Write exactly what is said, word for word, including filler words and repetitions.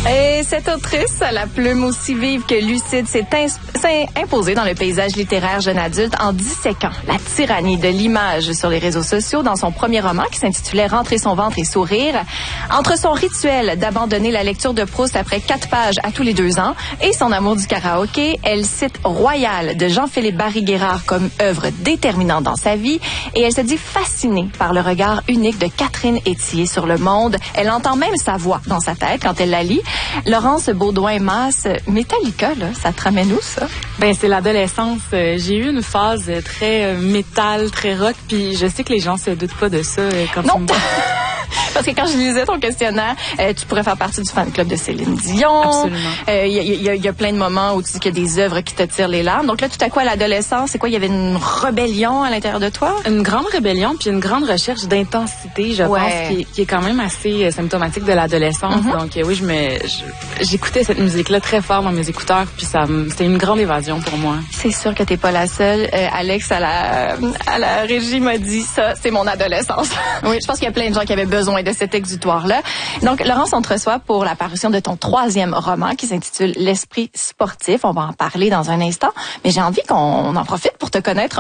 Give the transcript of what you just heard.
Et cette autrice, à la plume aussi vive que lucide, s'est ins- imposée dans le paysage littéraire jeune adulte en disséquant la tyrannie de l'image sur les réseaux sociaux dans son premier roman qui s'intitulait « Rentrer son ventre et sourire ». Entre son rituel d'abandonner la lecture de Proust après quatre pages à tous les deux ans et son amour du karaoké, elle cite Royal de Jean-Philippe Barry-Guérard comme œuvre déterminante dans sa vie et elle se dit fascinée par le regard unique de Catherine Etier sur le monde. Elle entend même sa voix dans sa tête quand elle la lit. Laurence Baudouin-Masse, Metallica, là, ça te ramène où, ça? Ben, c'est l'adolescence. J'ai eu une phase très métal, très rock, puis je sais que les gens se doutent pas de ça quand non. ils me voient. Parce que quand je lisais ton questionnaire, euh, tu pourrais faire partie du fan club de Céline Dion. Absolument. Il euh, y, y, y, y a plein de moments où tu dis qu'il y a des œuvres qui te tirent les larmes. Donc là, tout à coup, à l'adolescence, c'est quoi? Il y avait une rébellion à l'intérieur de toi? Une grande rébellion, puis une grande recherche d'intensité, je ouais. pense, qui, qui est quand même assez euh, symptomatique de l'adolescence. Mm-hmm. Donc euh, oui, je me, je, j'écoutais cette musique-là très fort dans mes écouteurs, puis ça, c'était une grande évasion pour moi. C'est sûr que t'es pas la seule. Euh, Alex, à la, à la régie, m'a dit ça, c'est mon adolescence. Oui, je pense qu'il y a plein de gens qui avaient besoin de cet exutoire-là. Donc, Laurence, on te reçoit pour la parution de ton troisième roman qui s'intitule L'esprit sportif. On va en parler dans un instant, mais j'ai envie qu'on en profite pour te connaître